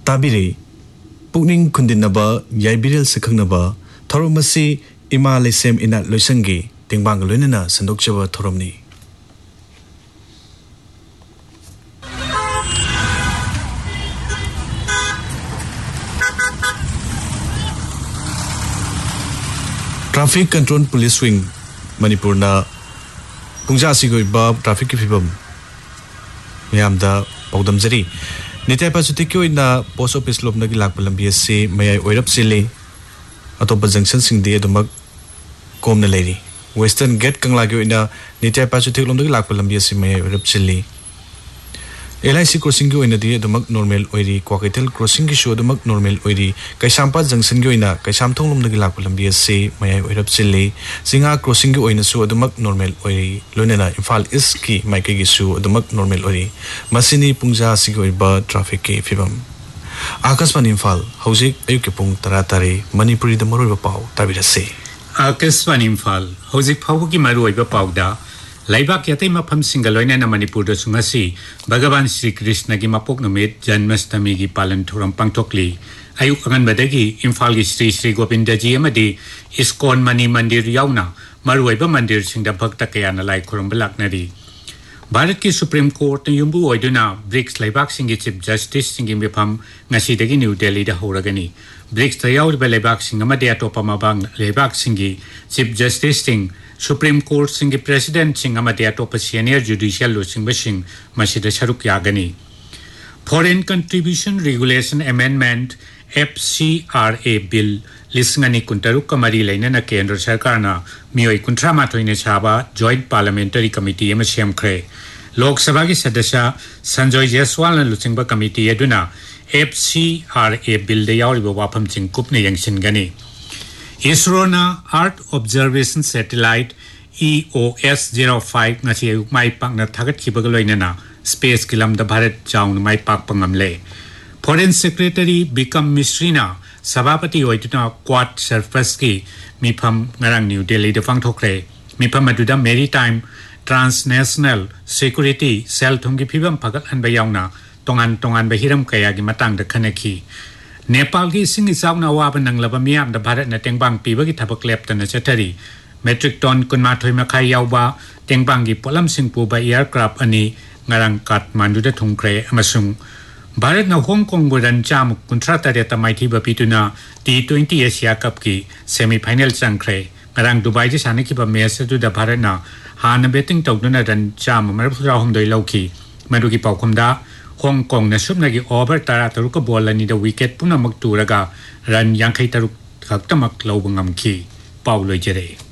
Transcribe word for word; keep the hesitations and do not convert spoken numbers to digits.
ताबिरे पुनिंग खुंदिनबा याइबिरल सखंगनबा थोरमसी इमा लेसेम इना लोइसंगी टेंबांग लोइनना संदोकचबा थोरमनी traffic control police wing मणिपुरना पुंजा सिगोइबा traffic की फिबम मियामदा पौदमजरी नित्य पासुति की ओइना पोस्ट ऑफिस लोबनगी लाकपा लंबी से मयाई ओइरप सिले अतोप जंक्शन सिंगदे अदमक कोमना लेरी वेस्टर्न गेट कंगलागी ओइना नित्य पासुति लोबनगी लाकपा लंबी से मयाई ओइरप सिले एलआईसी क्रॉसिंग की ओइना दी अदमक नॉर्मल ओइरी क्वाकेटल क्रॉसिंग की शो अदमक नॉर्मल ओइरी कैसामपा जंक्शन की ओइना कैसामथोंग लोबनगी लाकपा लंबी से मयाई ओइरप सिले सिंगा क्रॉसिंग की ओइना सु अदमक नॉर्मल ओइरी लोनेना इम्फाल ईस्ट की माइके की सु अदमक नॉर्मल ओइरी मसिनी पुंजा सिगोइबा ट्रैफिक के फिबम आकाशवाणी इम्फाल हौजिक अयुक के पुंग तरा तारे मणिपुरी द मरुइबा पाउ ताबिरसे आकाशवाणी इम्फाल हौजिक फाउ की मरुइबा पाउदा लाइबाक याते मफम सिंगलोइना न मणिपुर द सुंगसी भगवान श्री कृष्ण की मपोक नमित जन्माष्टमी की पालन थोरम पांगथोकली अयुक अंगनबदगी इम्फाल की श्री श्री गोविंद जी अमदी इस्कॉन मणि मंदिर याउना मरुइबा मंदिर सिंगदा भक्त कयाना लाई खुरम बलाकनरी भारत की supreme court युम्बु ओइदुना BRICS लाइबाक सिंगी chief justice सिंगी मिफम ngasi new Delhi दा होरगनी ब्रिक्स तयाउरबा लाइबाक सिंग अमदे अतोपा मबांग लाइबाक सिंगी चीफ जस्टिस सिंग सुप्रीम कोर्ट सिंगी प्रेसिडेंट सिंग अमदे अतोपा सीनियर जुडिशियल लुसिंग सिंग मसिदा सरुक यागनी foreign contribution regulation amendment F C R A bill लिसंगनी कुंतरुक कमरी लेना केंद्र सरकार मियोई कुंट्रा माथोइने छाबा joint parliamentary committee M सेमख्रे Lok Sabha की सदस्य Sanjay Jaiswal लुचिंग committee अदुना F C R A bill they यावरिबा वाफम Ching कुपने यंगसिनगनी इसरोना earth observation satellite E O S zero five ngasi ayuk mai pakna thagatkhibag loinana space kilamda Bharat chown mai pakpa ngamle foreign secretary become मिश्रीना सभापति ओइदुना quad surface की मिफम ngarang new Delhi the फांगथोखरे मिफम अदुदा maritime transnational security cell थुंगी फिबम फगत हनबा यावना तोंगान तोंगान Bahiram कया की Matang the खनखी Nepal की सिंग इसावना Wahab नंगलबा मियाम the Bharat न टेंगबांग पीबगी थबक लेप्तन चथरी metric ton कुनमाथोय मखाय यावबा टेंगबांग की pollen सिंग पुबा aircraft अनि ngarang Kathmandu the थुंखरे अमसुंग Bharat न Hong Kong Buren चाम कुंट्रा तरेता माइथी बपीतुना टी ट्वेंटी एशिया कप की सेमीफाइनल चंख्रे ngarang दुबई जी सानखिबा मैच अदुदा भारत न हान बेटिंग तौदुना रन चाम मरफुरा हमदोय लौखी मरुगी पाउखमदा हांगकांग न सुबनगी ओवर तारा तरुक बॉल अनि द विकेट पुनमक तुरगा रन यांखै तरुक खक्तमक लौबंगमखी पाउ लोइजरे